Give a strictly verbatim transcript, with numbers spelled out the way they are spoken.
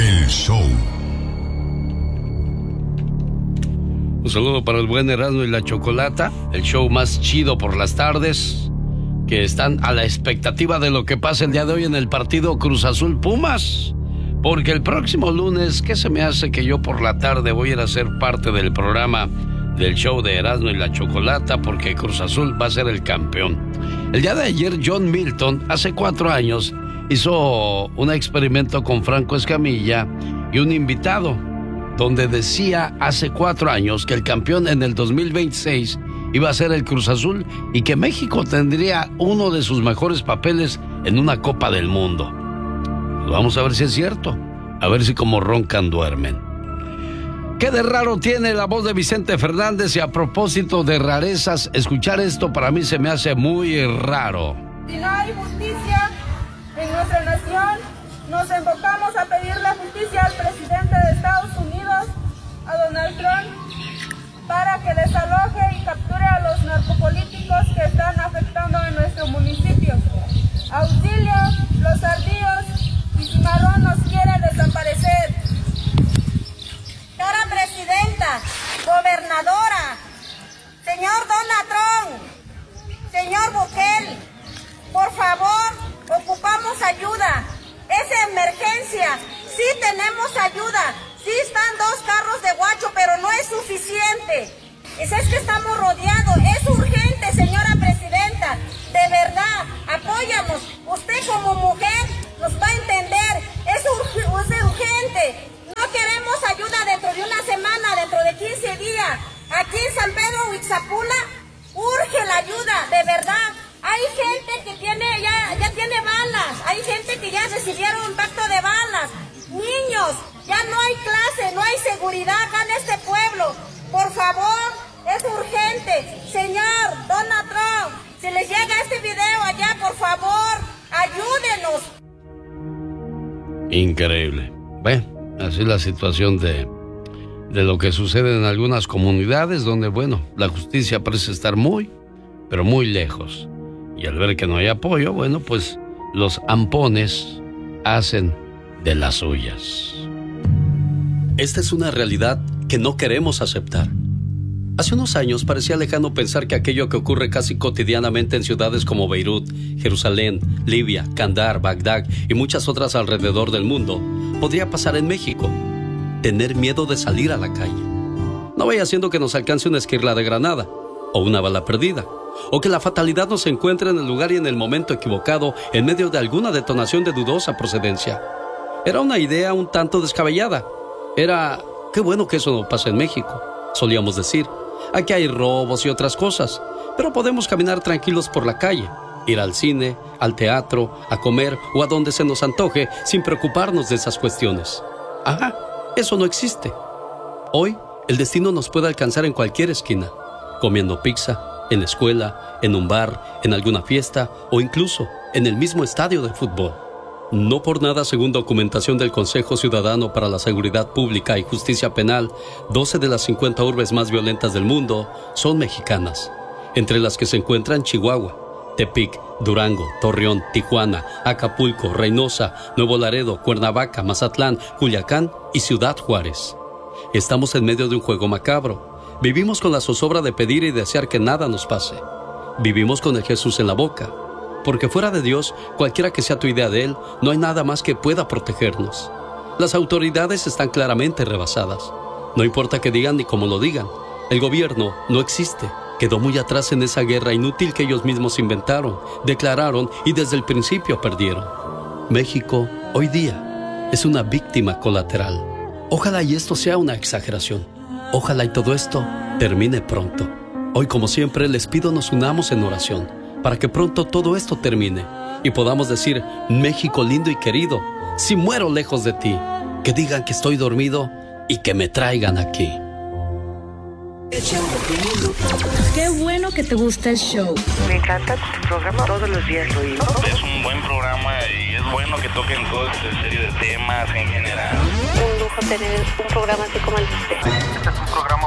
El show. Un saludo para el buen Erasmo y la Chocolata, el show más chido por las tardes, que están a la expectativa de lo que pase el día de hoy en el partido Cruz Azul Pumas. Porque el próximo lunes, ¿qué se me hace que yo por la tarde voy a ir a ser parte del programa del show de Erasmo y la Chocolata? Porque Cruz Azul va a ser el campeón. El día de ayer, John Milton, hace cuatro años, hizo un experimento con Franco Escamilla y un invitado, donde decía hace cuatro años que el campeón en el dos mil veintiséis iba a ser el Cruz Azul y que México tendría uno de sus mejores papeles en una Copa del Mundo. Pues vamos a ver si es cierto, a ver si como roncan duermen. ¿Qué de raro tiene la voz de Vicente Fernández? Y a propósito de rarezas, escuchar esto para mí se me hace muy raro. Si no hay justicia en nuestra nación, nos enfocamos a pedir la justicia al presidente de Estados Unidos, a Donald Trump, para que desaloje y capture a los narcopolíticos que están afectando en nuestro municipio. Auxilio, los ardillos y Cimarrón nos quieren desaparecer. Señora presidenta, gobernadora, señor Donald Trump, señor Bukele, por favor, ocupamos ayuda. Es emergencia, sí tenemos ayuda, sí están dos carros de guacho, pero no es suficiente. Es, es que estamos rodeados, es urgente, señora presidenta, de verdad, apóyanos. Usted como mujer nos va a entender, es, urg es urgente. No queremos ayuda dentro de una semana, dentro de quince días. Aquí en San Pedro Huixapula urge la ayuda, de verdad. Hay gente que tiene ya, ya tiene balas, hay gente que ya recibieron impacto de balas. Niños, ya no hay clase, no hay seguridad acá en este pueblo. Por favor, es urgente. Señor Donald Trump, si les llega este video allá, por favor, ayúdenos. Increíble. Bueno, así es la situación de, de lo que sucede en algunas comunidades donde, bueno, la justicia parece estar muy, pero muy lejos. Y al ver que no hay apoyo, bueno, pues los ampones hacen de las suyas. Esta es una realidad que no queremos aceptar. Hace unos años parecía lejano pensar que aquello que ocurre casi cotidianamente en ciudades como Beirut, Jerusalén, Libia, Kandahar, Bagdad y muchas otras alrededor del mundo podría pasar en México. Tener miedo de salir a la calle. No vaya siendo que nos alcance una esquirla de granada o una bala perdida, o que la fatalidad nos encuentre en el lugar y en el momento equivocado en medio de alguna detonación de dudosa procedencia. Era una idea un tanto descabellada. Era, qué bueno que eso no pasa en México, solíamos decir. Aquí hay robos y otras cosas, pero podemos caminar tranquilos por la calle, ir al cine, al teatro, a comer o a donde se nos antoje sin preocuparnos de esas cuestiones. Ajá, eso no existe. Hoy, el destino nos puede alcanzar en cualquier esquina, comiendo pizza, en la escuela, en un bar, en alguna fiesta o incluso en el mismo estadio de fútbol. No por nada, según documentación del Consejo Ciudadano para la Seguridad Pública y Justicia Penal, doce de las cincuenta urbes más violentas del mundo son mexicanas, entre las que se encuentran Chihuahua, Tepic, Durango, Torreón, Tijuana, Acapulco, Reynosa, Nuevo Laredo, Cuernavaca, Mazatlán, Culiacán y Ciudad Juárez. Estamos en medio de un juego macabro. Vivimos con la zozobra de pedir y desear que nada nos pase. Vivimos con el Jesús en la boca. Porque fuera de Dios, cualquiera que sea tu idea de Él, no hay nada más que pueda protegernos. Las autoridades están claramente rebasadas. No importa que digan ni cómo lo digan. El gobierno no existe. Quedó muy atrás en esa guerra inútil que ellos mismos inventaron, declararon y desde el principio perdieron. México, hoy día, es una víctima colateral. Ojalá y esto sea una exageración. Ojalá y todo esto termine pronto. Hoy, como siempre, les pido nos unamos en oración para que pronto todo esto termine y podamos decir, México lindo y querido, si muero lejos de ti, que digan que estoy dormido y que me traigan aquí. Qué bueno que te gusta el show. Me encanta tu programa, todos los días lo oigo. Es un buen programa y es bueno que toquen toda esta serie de temas en general. Un lujo tener un programa así como el de usted. Este es un programa